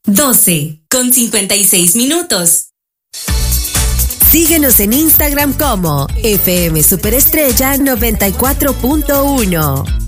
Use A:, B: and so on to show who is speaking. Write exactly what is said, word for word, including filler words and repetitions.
A: doce con cincuenta y seis minutos.
B: Síguenos en Instagram como F M Superestrella noventa y cuatro punto uno.